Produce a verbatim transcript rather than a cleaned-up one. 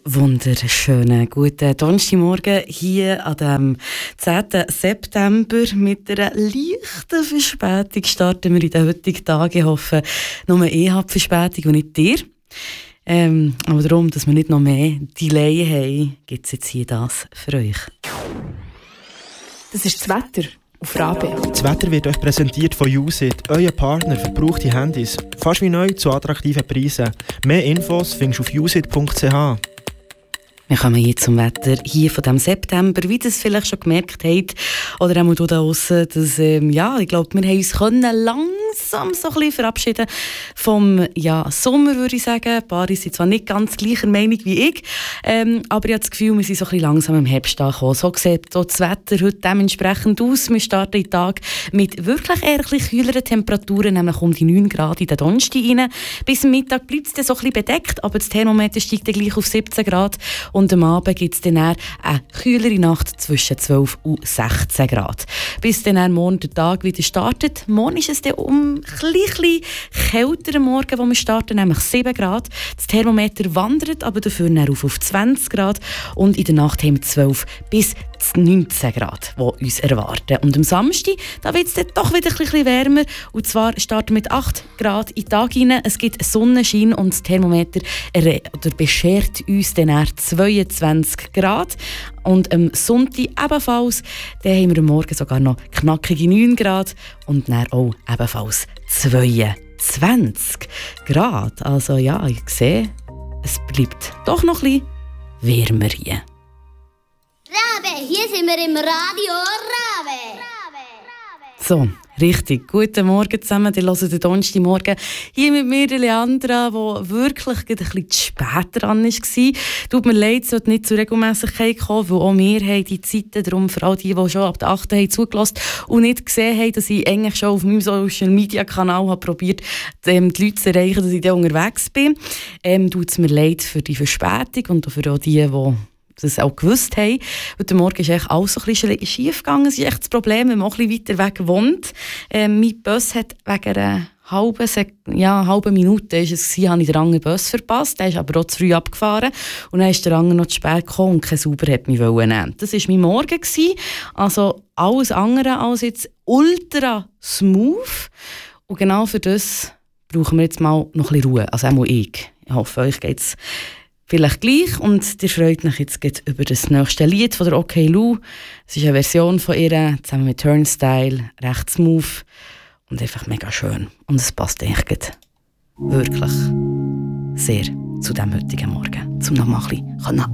wunderschönen guten Donnerstagmorgen hier an dem zehnten September. Mit einer leichten Verspätung starten wir in den heutigen Tagen. Ich hoffe, nur ich habe Verspätung und nicht dir. Ähm, aber darum, dass wir nicht noch mehr Delay haben, gibt es jetzt hier das für euch. Das ist das Wetter auf Rabe. Das Wetter wird euch präsentiert von Usit, euer Partner für gebrauchte Handys. Fast wie neu zu attraktiven Preisen. Mehr Infos findest du auf usit punkt c h. Wir kommen jetzt zum Wetter hier von dem September, wie ihr es vielleicht schon gemerkt habt, oder auch da draussen, dass, ähm, ja, ich glaube, wir haben uns können langsam so ein bisschen verabschieden vom ja, Sommer, würde ich sagen. Ein paar sind zwar nicht ganz gleicher Meinung wie ich, ähm, aber ich habe das Gefühl, wir sind so ein bisschen langsam im Herbst angekommen. So sieht das Wetter heute dementsprechend aus. Wir starten den Tag mit wirklich eher kühleren Temperaturen, nämlich um die neun Grad in den Donnerstag rein. Bis zum Mittag bleibt es dann so ein bisschen bedeckt, aber das Thermometer steigt dann gleich auf siebzehn Grad. Und am Abend gibt es dann eine kühlere Nacht zwischen zwölf und sechzehn Grad. Bis dann morgen der Tag wieder startet. Morgen ist es dann um ein bisschen kälter am Morgen, wo wir starten, nämlich sieben Grad. Das Thermometer wandert aber dafür auf auf zwanzig Grad. Und in der Nacht haben wir zwölf bis neunzehn Grad, die uns erwarten. Und am Samstag da wird es dann doch wieder ein bisschen wärmer. Und zwar starten wir mit acht Grad in den Tag rein. Es gibt Sonnenschein und das Thermometer oder beschert uns dann zweiundzwanzig Grad. Und am Sonntag ebenfalls, dann haben wir am Morgen sogar noch knackige neun Grad und dann auch ebenfalls zweiundzwanzig Grad. Also ja, ich sehe, es bleibt doch noch ein bisschen wärmer hier. Rabe, hier sind wir im Radio Rabe. So, richtig. Guten Morgen zusammen. Ihr hört den Donnerstagmorgen hier mit mir, Leandra, die wirklich ein bisschen zu spät dran war. Tut mir leid, es wird nicht zur Regelmässigkeit kommen, weil auch wir haben die Zeiten, darum für all die, die schon ab der achten haben zugelassen und nicht gesehen haben, dass ich eigentlich schon auf meinem Social-Media-Kanal habe probiert, ähm, die Leute zu erreichen, dass ich da unterwegs bin. Ähm, tut es mir leid für die Verspätung und für all die, die das auch gewusst haben. Heute Morgen ist echt alles so ein bisschen schief gegangen. Das ist echt das Problem, wenn man auch ein bisschen weiter weg wohnt. Ähm, mein Bus hat wegen einer halben, ja, halben Minute ist es gewesen, habe ich den anderen Bus verpasst. Der ist aber auch zu früh abgefahren. Und dann ist der andere noch zu spät gekommen und kein Sauber hat mich nehmen. Das war mein Morgen gewesen. Also alles andere als jetzt ultra smooth. Und genau für das brauchen wir jetzt mal noch ein bisschen Ruhe. Also auch ich. Ich hoffe, euch geht es vielleicht gleich und ihr freut euch jetzt über das nächste Lied von der Okay Lou. Es ist eine Version von ihr, zusammen mit Turnstile, recht smooth und einfach mega schön. Und es passt eigentlich wirklich sehr zu diesem heutigen Morgen, um noch mal ein bisschen